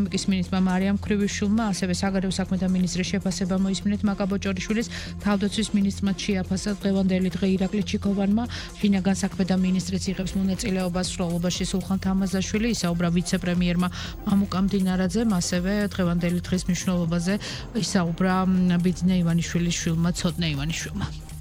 ეკონომიკის მინისტრმა მარიამ ქრივიშვილმა, ასევე საგარეო საქმეთა მინისტრის შეფასება მოისმინეთ მაკა ბოჭორიშვილის, თავდაცვის მინისტრმა შეაფასა დღევანდელი დღე ირაკლი ჩიქოვანმა, შინაგან საქმეთა მინისტრიც იღებს მონაწილეობას სრულობაში სულხან თამაზაშვილი, ისაუბრა ვიცე-პრემიერმა მამუკა მდინარაძემ, ასევე დღევანდელი დღის მნიშვნელობაზე ისაუბრა ბიძინა ივანიშვილის შვილმა ცოტნე ივანიშვილმა.